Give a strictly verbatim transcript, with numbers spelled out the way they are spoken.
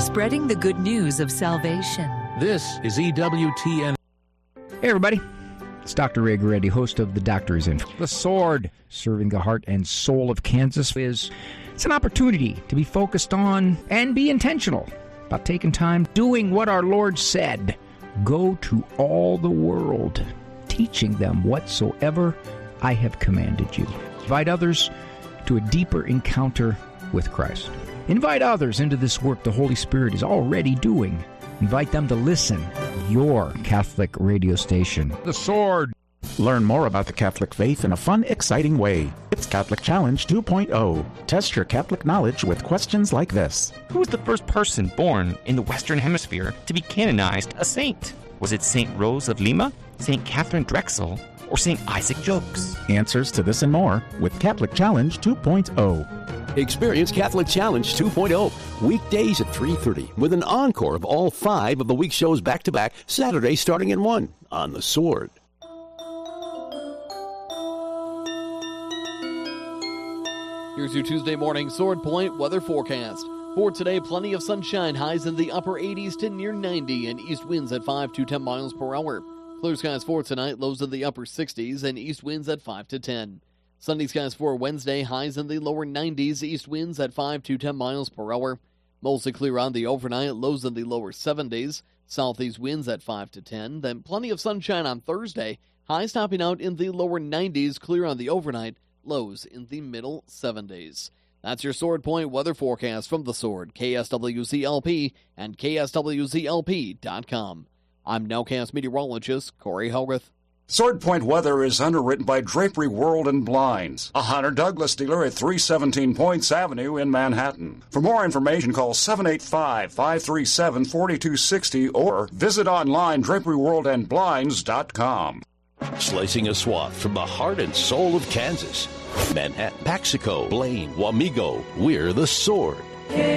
spreading the good news of salvation. This is E W T N. Hey, everybody. It's Doctor Ray Goretti, host of The Doctor Is In. The Sword, serving the heart and soul of Kansas, is it's an opportunity to be focused on and be intentional about taking time doing what our Lord said. Go to all the world, teaching them whatsoever I have commanded you. Invite others to a deeper encounter with Christ. Invite others into this work the Holy Spirit is already doing. Invite them to listen. Your Catholic radio station. The Sword. Learn more about the Catholic faith in a fun, exciting way. It's Catholic Challenge two point oh. Test your Catholic knowledge with questions like this. Who was the first person born in the Western Hemisphere to be canonized a saint? Was it Saint Rose of Lima, Saint Catherine Drexel, or Saint Isaac Jogues? Answers to this and more with Catholic Challenge two point oh. Experience Catholic Challenge two point oh, weekdays at three thirty, with an encore of all five of the week's shows back-to-back, Saturday starting at one, on The Sword. Here's your Tuesday morning Sword Point weather forecast. For today, plenty of sunshine, highs in the upper eighties to near ninety, and east winds at five to ten miles per hour. Clear skies for tonight, lows in the upper sixties, and east winds at five to ten. Sunny skies for Wednesday, highs in the lower nineties, east winds at five to ten miles per hour. Mostly clear on the overnight, lows in the lower seventies, southeast winds at five to ten. Then plenty of sunshine on Thursday, highs topping out in the lower nineties, clear on the overnight, lows in the middle seventies. That's your Sword Point weather forecast from The Sword, K S W Z L P, and K S W Z L P dot com. I'm Nowcast meteorologist Corey Hogarth. Sword Point weather is underwritten by Drapery World and Blinds, a Hunter Douglas dealer at three seventeen Points Avenue in Manhattan. For more information, call seven eight five, five three seven, four two six zero or visit online drapery world and blinds dot com. Slicing a swath from the heart and soul of Kansas. Manhattan, Paxico, Blaine, Wamego, we're The Sword.